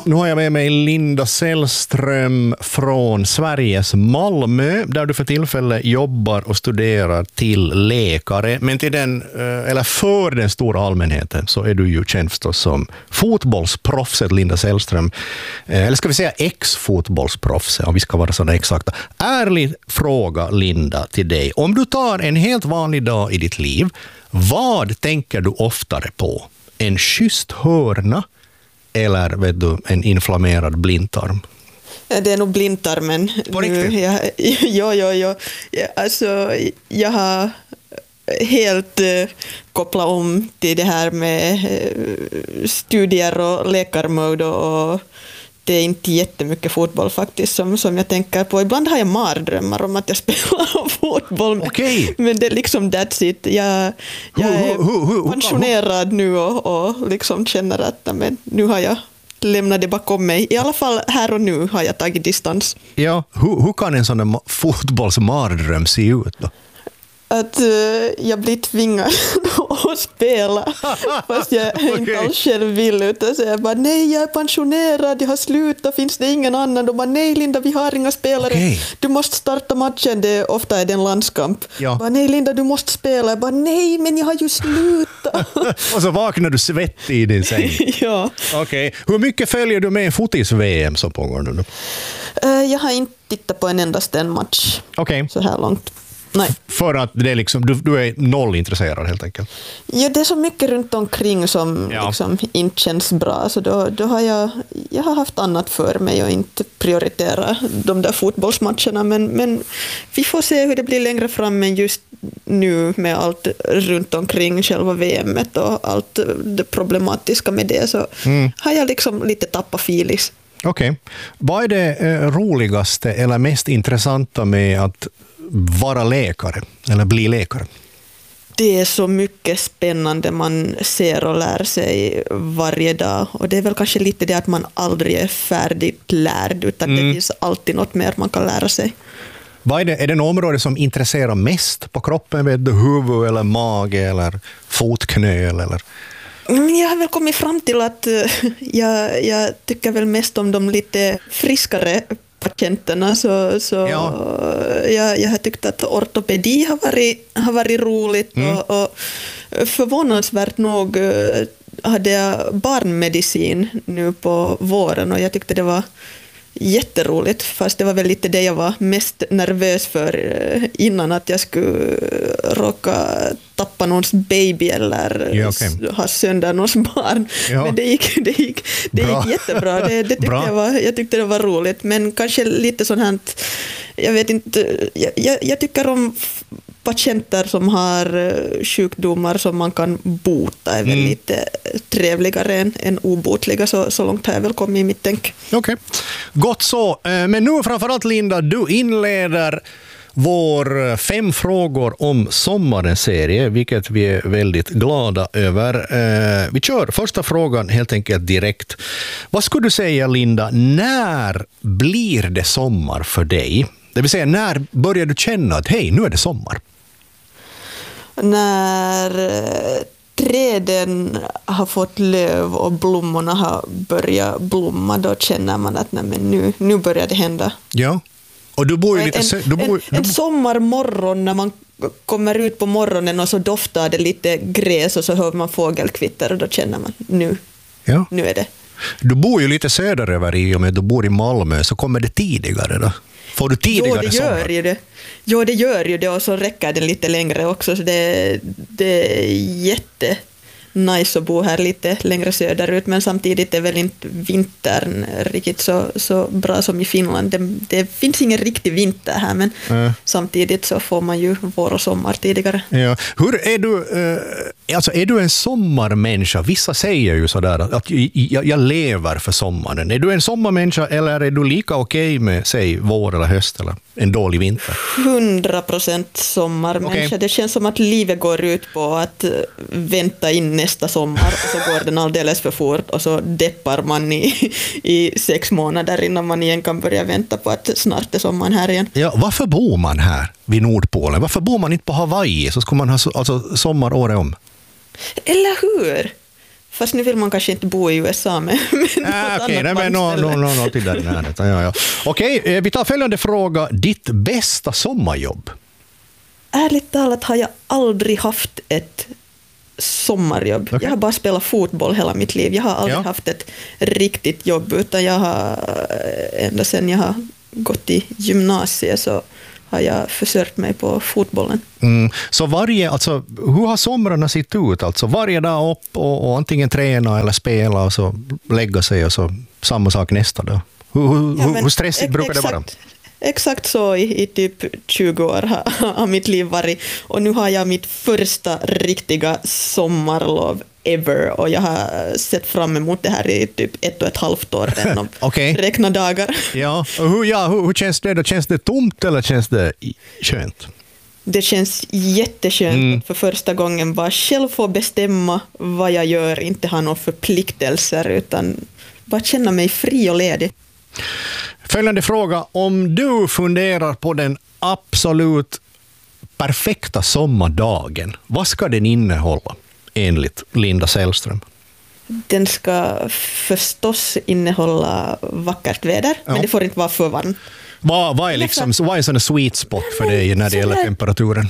Nu har jag med mig Linda Sällström från Sveriges Malmö, där du för tillfället jobbar och studerar till läkare. Men till den, eller för den stora allmänheten så är du ju känd förstås som fotbollsproffset Linda Sällström. Eller ska vi säga ex-fotbollsproffset, om vi ska vara sådana exakta. Ärlig fråga, Linda, till dig. Om du tar en helt vanlig dag i ditt liv, vad tänker du oftare på? En schysst hörna eller vet du, en inflammerad blindtarm? Det är nog blindtarmen. På riktigt? Ja. Alltså, jag har helt kopplat om till det här med studier och läkarmode, och det är inte jättemycket fotboll faktiskt som jag tänker på. Ibland har jag mardrömmar om att jag spelar fotboll. Okej. Men det är liksom that's it. Jag är pensionerad nu och liksom känner att men, nu har jag lämnat det bakom mig. I alla fall här och nu har jag tagit distans. Ja, hur kan en sån fotbollsmardröm se ut då? Att jag blir tvingad att spela fast jag inte alls själv vill, utan så jag bara nej, jag är pensionerad, jag har slutat, finns det ingen annan? De bara nej Linda, vi har inga spelare, du måste starta matchen, ofta är det en landskamp. Bara, nej Linda, du måste spela. Jag bara nej, men jag har ju slutat. Och så vaknar du svettig i din säng. Ja. Okej. Hur mycket följer du med fotis-VM som pågår nu? Jag har inte tittat på en endast match så här långt. Nej. För att det är liksom, du är noll intresserad helt enkelt. Ja, det är så mycket runt omkring som liksom inte känns bra, så då har jag har haft annat för mig och inte prioritera de där fotbollsmatcherna, men vi får se hur det blir längre fram, men just nu med allt runt omkring själva VM:et och allt det problematiska med det, så har jag liksom lite tappat filis. Okej. Vad är det roligaste eller mest intressanta med att vara läkare eller bli läkare? Det är så mycket spännande man ser och lär sig varje dag, och det är väl kanske lite det att man aldrig är färdigt lärd, utan det finns alltid något mer man kan lära sig. Vad är det? Är det en område som intresserar mest på kroppen? Vet du, huvud eller mage eller fotknöl eller? Jag har väl kommit fram till att jag tycker väl mest om de lite friskare patienterna, så jag har tyckt att ortopedi har varit roligt, och förvånansvärt nog hade jag barnmedicin nu på våren, och jag tyckte det var jätteroligt, fast det var väl lite det jag var mest nervös för innan, att jag skulle råka tappa någons baby eller ha sönder någons barn. Men det gick jättebra. Det tyckte jag tyckte det var roligt, men kanske lite sånt här, jag vet inte, jag tycker om patienter som har sjukdomar som man kan bota, är väl lite trevligare än obotliga, så långt har jag väl kommit i mitt tänk. Okej, gott så. Men nu framförallt Linda, du inleder vår 5 frågor om sommarens serie, vilket vi är väldigt glada över. Vi kör första frågan helt enkelt direkt. Vad skulle du säga, Linda, när blir det sommar för dig? Det vill säga, när börjar du känna att hej, nu är det sommar? När träden har fått löv och blommorna har börjat blomma, då känner man att nej, men nu börjar det hända. Ja. Och du bor ju lite en sommarmorgon när man kommer ut på morgonen och så doftar det lite gräs och så hör man fågelkvitter, och då känner man nu är det. Du bor ju lite söderöver i och med att du bor i Malmö, så kommer det tidigare då? Får du tidigare sommar? Jo, det gör ju det, och så räcker det lite längre också, så det är jätte nice att bo här lite längre söderut, men samtidigt är väl inte vintern riktigt så bra som i Finland. Det finns ingen riktig vinter här, men samtidigt så får man ju vår och sommar tidigare. Ja. Hur är du, är du en sommarmänniska? Vissa säger ju sådär att jag lever för sommaren. Är du en sommarmänniska, eller är du lika okej med, säg, vår eller höst eller en dålig vinter? 100% sommarmänniska. Okay. Det känns som att livet går ut på att vänta in nästa sommar, och så går den alldeles för fort, och så deppar man i 6 månader innan man igen kan börja vänta på att snart är sommaren här igen. Ja, varför bor man här vid Nordpolen? Varför bor man inte på Hawaii, så ska man ha sommar året om? Eller hur? Fast nu vill man kanske inte bo i USA med okej, men till där närheten. Ja. Okej, vi tar följande fråga. Ditt bästa sommarjobb? Ärligt talat har jag aldrig haft ett sommarjobb. Okay. Jag har bara spelat fotboll hela mitt liv. Jag har aldrig haft ett riktigt jobb, utan jag har ända sedan jag har gått i gymnasiet så har jag försökt mig på fotbollen. Så hur har somrarna sett ut? Alltså varje dag upp och antingen träna eller spela och så lägga sig och så samma sak nästa dag. Hur stressigt brukar det vara? Exakt så i typ 20 år har mitt liv varit. Och nu har jag mitt första riktiga sommarlov ever. Och jag har sett fram emot det här i typ 1,5 år redan räkna dagar. Ja, och hur känns det då? Känns det tomt eller känns det skönt? Det känns jätteskönt för första gången bara själv få bestämma vad jag gör, inte ha några förpliktelser utan bara känna mig fri och ledig. Följande fråga, om du funderar på den absolut perfekta sommardagen, vad ska den innehålla enligt Linda Sällström? Den ska förstås innehålla vackert väder, men det får inte vara för varmt. Vad är sån sweet spot för dig när det gäller temperaturen?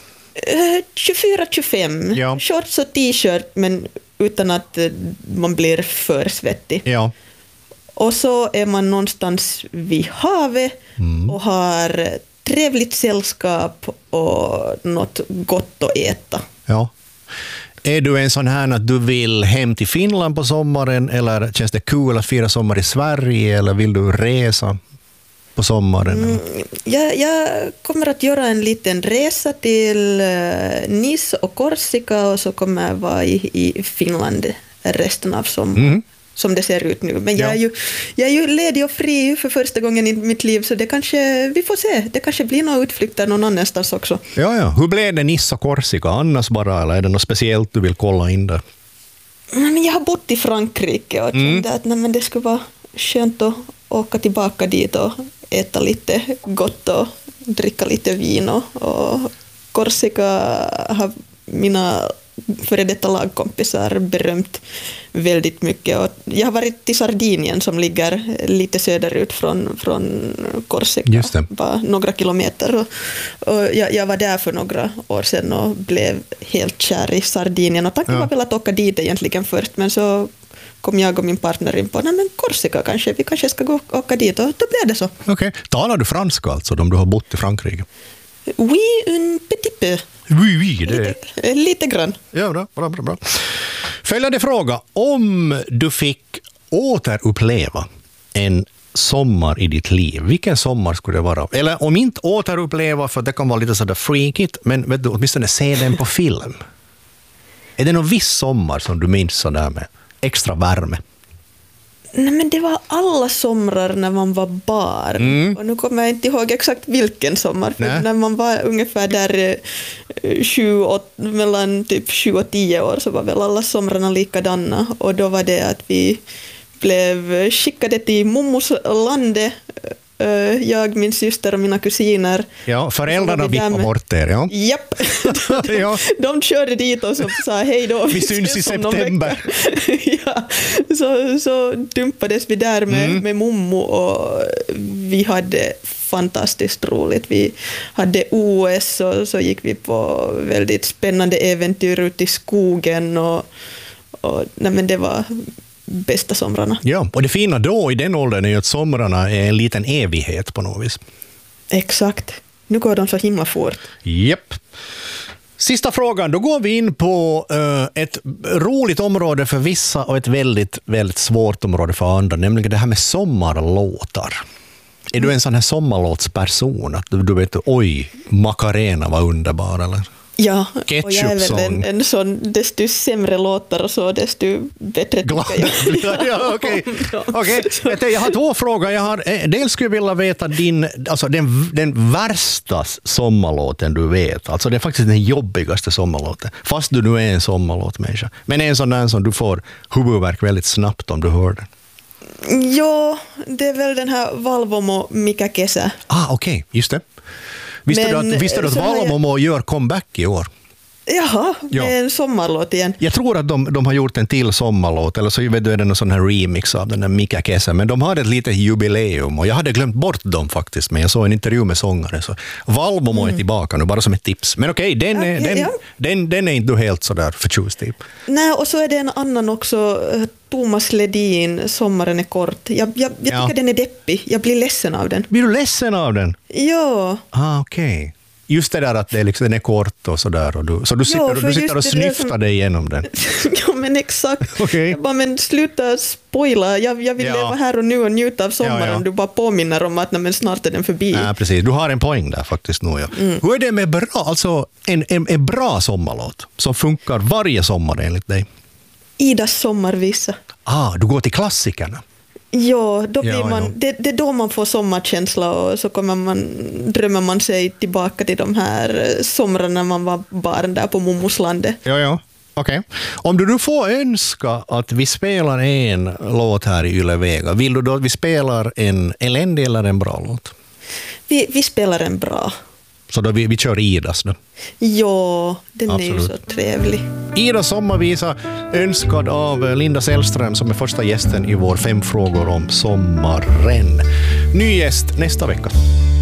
24-25, shorts och t-shirt, men utan att man blir för svettig. Ja. Och så är man någonstans vid havet och har trevligt sällskap och något gott att äta. Ja. Är du en sån här att du vill hem till Finland på sommaren, eller känns det kul att fira sommar i Sverige, eller vill du resa på sommaren? Jag kommer att göra en liten resa till Nice och Korsika och så kommer jag vara i Finland resten av sommaren. Som det ser ut nu. Men jag är ju ledig och fri för första gången i mitt liv, så det kanske, vi får se. Det kanske blir några utflykter någon annanstans också. Ja. Hur blev det Nice och Korsika annars bara, eller är det något speciellt du vill kolla in där? Men jag har bott i Frankrike och kände att det skulle vara skönt att åka tillbaka dit och äta lite gott och dricka lite vin. Och Korsika har mina före detta lagkompisar berömt väldigt mycket. Och jag har varit till Sardinien som ligger lite söderut från Korsika, bara några kilometer. Och jag var där för några år sedan och blev helt kär i Sardinien. Och tanken var väl att åka dit egentligen först, men så kom jag och min partner in på, men Korsika kanske, vi kanske ska gå och åka dit, och då blev det så. Okej. Talar du franska alltså, om du har bott i Frankrike? Oui, un petit peu. Oui, det är... Lite grann. Ja, bra. Följande fråga. Om du fick återuppleva en sommar i ditt liv, vilken sommar skulle det vara? Eller om inte återuppleva, för det kan vara lite sådär freakigt, men vet du, åtminstone se den på film. Är det någon viss sommar som du minns sådär med extra värme? Nej, men det var alla somrar när man var barn. Och nu kommer jag inte ihåg exakt vilken sommar. För när man var ungefär där mellan typ 7 och 10 år så var väl alla somrarna likadana. Och då var det att vi blev skickade till Mommos lande. Jag, min syster och mina kusiner. Ja, föräldrarna vippade bort er, ja. Japp. De körde dit och så sa hej då. Vi syns i september. Så dumpades vi där med Mommo och vi hade fantastiskt roligt. Vi hade OS och så gick vi på väldigt spännande äventyr ut i skogen och men det var bästa somrarna. Ja, och det fina då i den åldern är ju att somrarna är en liten evighet på något vis. Exakt. Nu går de så himla fort. Japp. Sista frågan, då går vi in på ett roligt område för vissa och ett väldigt, väldigt svårt område för andra, nämligen det här med sommarlåtar. Är du en sån här sommarlåtsperson? Att du vet, oj, Macarena var underbar, eller? Ja, och jag är väl en sån, desto sämre låtar och så, desto bättre tycker jag. Ja, okej. Jag har 2 frågor. Dels skulle jag vilja veta den värsta sommarlåten du vet. Alltså det är faktiskt den jobbigaste sommarlåten. Fast du nu är en sommarlåtmänniska. Men en sån där som du får huvudvärk väldigt snabbt om du hör den. Ja, det är väl den här Valvomo Mikä kesä. Okej, just det. Visste du att Valvomo gör comeback i år? Jaha, det är en sommarlåt igen. Jag tror att de har gjort en till sommarlåt, eller så är det någon sån här remix av den där Mika Kesa, men de hade ett litet jubileum och jag hade glömt bort dem faktiskt, men jag såg en intervju med sångare, så Valbomo är tillbaka nu, bara som ett tips. Men okej, den är inte du helt sådär förtjust i. Nej, och så är det en annan också, Thomas Ledin, Sommaren är kort. Jag tycker den är deppig, jag blir ledsen av den. Blir du ledsen av den? Ja. Okej. Just det där att det liksom, den är kort och sådär. Så du sitter och snyftar dig igenom den. Ja, men exakt. Okay. Jag bara, men sluta spoila. Jag vill leva här och nu och njuta av sommaren. Ja. Du bara påminner om att men snart är den förbi. Ja, precis. Du har en poäng där faktiskt nu. Ja. Hur är det med bra, alltså en bra sommarlåt som funkar varje sommar enligt dig? Idas sommarvisa. Du går till klassikerna. Ja, då blir man, det är då man får sommarkänsla och så drömmer man sig tillbaka till de här somrarna när man var barn där på Mommoslandet. Ja. Okej. Om du nu får önska att vi spelar en låt här i Yle Vega, vill du då att vi spelar en eländig eller en bra låt? Vi spelar en bra. Så då vi kör Idas då? Ja, den Absolut. Är ju så trevlig. Idas sommarvisa, önskad av Linda Sällström som är första gästen i vår 5 frågor om sommaren. Ny gäst nästa vecka.